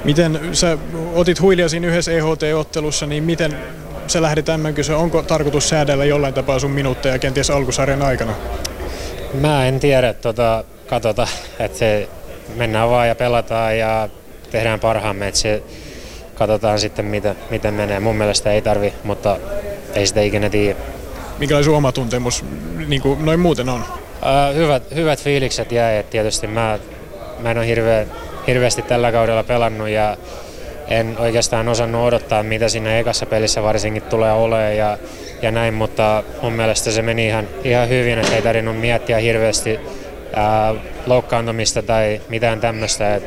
Miten sä otit huilia siinä yhdessä EHT-ottelussa, niin miten sä lähdit MM-kysyä? Onko tarkoitus säädellä jollain tapaa sun minuutteja kenties alkusarjan aikana? Mä en tiedä, katsotaan, että se mennään vaan ja pelataan ja tehdään parhaamme, että se katsotaan sitten miten menee. Mun mielestä ei tarvi, mutta ei sitä ikinä tiedä. Minkälainen sun oma tuntemus niin kuin noin muuten on? Hyvät fiilikset jäi, että tietysti mä en ole hirveästi tällä kaudella pelannut ja en oikeastaan osannut odottaa, mitä siinä ekassa pelissä varsinkin tulee olemaan ja näin, mutta mun mielestä se meni ihan hyvin, että ei tarvinnut miettiä hirveästi loukkaantumista tai mitään tämmöistä.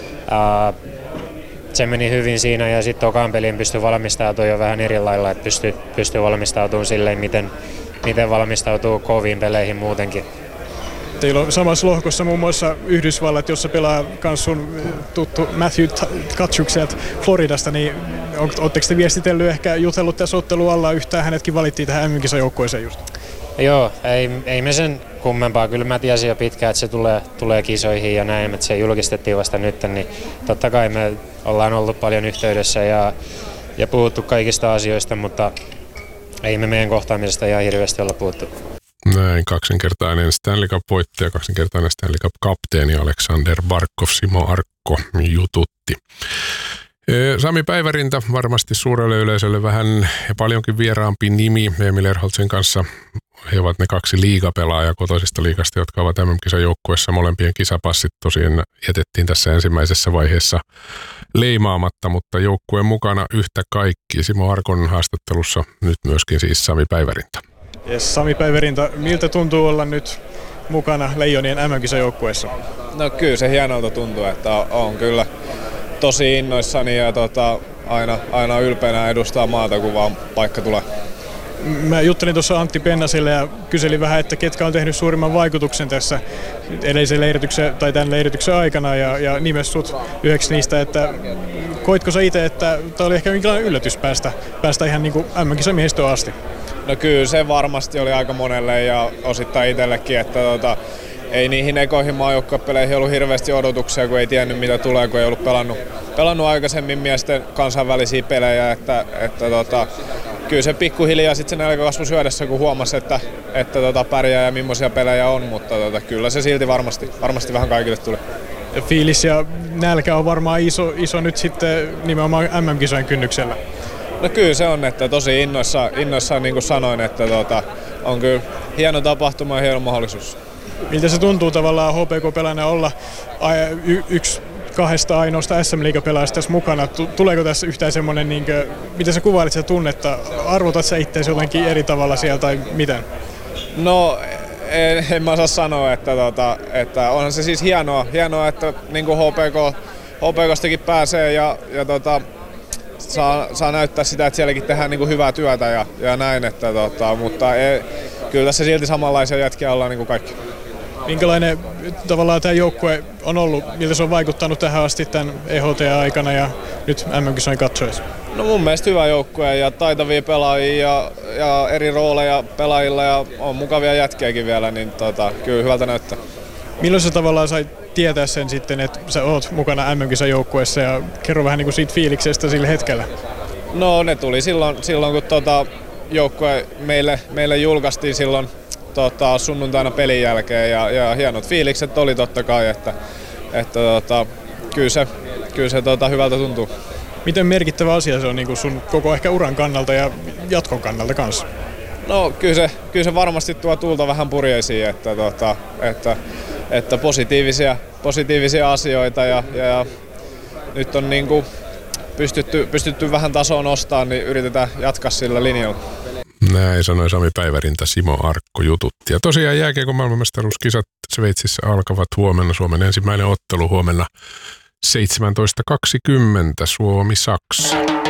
Se meni hyvin siinä ja sitten tokaan peliin pystyi valmistautumaan jo vähän eri lailla, että pystyi valmistautumaan silleen, miten valmistautuu koviin peleihin muutenkin. Teillä on samassa lohkossa muun muassa Yhdysvallat, jossa pelaa myös sun tuttu Matthew Tkachuk sieltä Floridasta, niin ootteko te viestitellyt, ehkä jutellut tässä ottelun alla yhtään, hänetkin valittiin tähän MM-kisajoukkueeseen just? Joo, ei me sen kummempaa. Kyllä mä tiesin jo pitkään, että se tulee kisoihin ja näin, että se julkistettiin vasta nyt, niin totta kai me ollaan ollut paljon yhteydessä ja puhuttu kaikista asioista, mutta ei me meidän kohtaamisesta ihan hirveästi olla puhuttu. Näin, kaksinkertainen Stanley Cup-voittaja, kaksinkertainen Stanley Cup-kapteeni Aleksander Barkov, Simo Arkko jututti. Sami Päivärinta, varmasti suurelle yleisölle vähän ja paljonkin vieraampi nimi Emil Erholtsin kanssa. He ovat ne kaksi liigapelaajaa kotoisesta liigasta, jotka ovat MM-kisajoukkueessa. Molempien kisapassit tosiaan jätettiin tässä ensimmäisessä vaiheessa leimaamatta, mutta joukkueen mukana yhtä kaikki. Simo Arkon haastattelussa nyt myöskin siis Sami Päivärinta. Yes, Sami Päivärinta, miltä tuntuu olla nyt mukana Leijonien MM-kisajoukkueessa? No kyllä se hienolta tuntuu, että on kyllä tosi innoissani ja aina ylpeänä edustaa maata, kun vaan paikka tulee. Mä juttelin tuossa Antti Pennasille ja kyselin vähän, että ketkä on tehnyt suurimman vaikutuksen tässä edellisen leirityksen tai tämän leirityksen aikana ja nimes sut yhdeksi niistä, että koitko sä itse, että tämä oli ehkä minkälainen yllätys päästä ihan niin kuin MM-kisamiehistöön asti? No kyllä se varmasti oli aika monelle ja osittain itsellekin, että ei niihin ekoihin maajoukkuepeleihin ollut hirveästi odotuksia, kun ei tiennyt mitä tulee, kun ei ollut pelannut aikaisemmin miesten kansainvälisiä pelejä, että kyllä se pikkuhiljaa sitten se nälkä kasvoi syödessä, kun huomasi, että pärjää ja millaisia pelejä on, mutta kyllä se silti varmasti vähän kaikille tuli. Ja fiilis ja nälkä on varmaan iso nyt sitten nimenomaan MM-kisojen kynnyksellä. No kyllä se on, että tosi innoissaan niin kuin sanoin, että on kyllä hieno tapahtuma ja hieno mahdollisuus. Miltä se tuntuu tavallaan HPK-pelaajana olla yksi kahdesta ainoasta SM-liigapelaajasta tässä mukana? Tuleeko tässä yhtään semmoinen, niin kuin, miten sä kuvailit sitä tunnetta? Arvotat sä itseäsi jotenkin eri tavalla siellä tai miten? No en mä osaa sanoa, että onhan se siis hienoa että niin kuin HPKstakin pääsee ja saa näyttää sitä, että sielläkin tehdään niin kuin hyvää työtä ja näin, mutta kyllä tässä silti samanlaisia jätkiä ollaan niin kuin kaikki. Minkälainen tavallaan tämä joukkue on ollut, miltä se on vaikuttanut tähän asti tämän EHT-aikana ja nyt MM-kisojen katsoessa? No mun mielestä hyvä joukkue ja taitavia pelaajia ja eri rooleja pelaajilla ja on mukavia jätkiäkin vielä, niin kyllä hyvältä näyttää. Milloin sä tavallaan sait tietää sen sitten, että sä oot mukana MM-kisajoukkueessa ja kerro vähän niin kuin siitä fiiliksestä sillä hetkellä? No ne tuli silloin kun joukkue meille julkaistiin silloin sunnuntaina pelin jälkeen ja hienot fiilikset oli totta kai, että kyllä se hyvältä tuntuu. Miten merkittävä asia se on niin kuin sun koko ehkä uran kannalta ja jatkon kannalta kanssa? No kyllä se varmasti tuo tuulta vähän purjeisiin, että positiivisia asioita ja nyt on niin kuin pystytty vähän tasoa nostamaan, niin yritetään jatkaa sillä linjalla. Näin sanoi Sami Päivärinta, Simo Arkko jututti. Ja tosiaan jääkiekon maailmanmestaruuskisat Sveitsissä alkavat huomenna. Suomen ensimmäinen ottelu huomenna 17.20 Suomi-Saksa.